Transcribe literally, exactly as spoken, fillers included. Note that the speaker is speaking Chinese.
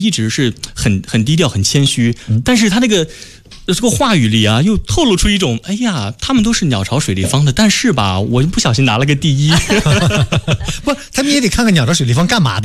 一直是很很低调、很谦虚，但是他那个。这个话语里啊，又透露出一种，哎呀，他们都是鸟巢水立方的，但是吧，我不小心拿了个第一。 不，他们也得看看鸟巢水立方干嘛的。